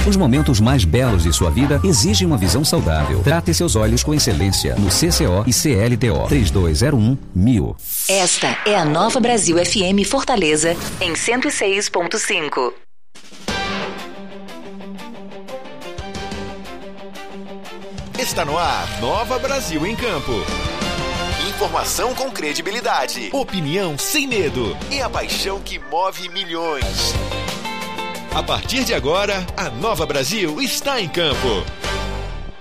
Os momentos mais belos de sua vida exigem uma visão saudável. Trate seus olhos com excelência no CCO e CLTO 3201-1000. Esta é a Nova Brasil FM Fortaleza em 106.5. Está no ar, Nova Brasil em Campo. Informação com credibilidade, opinião sem medo e a paixão que move milhões. A partir de agora, a Nova Brasil está em campo.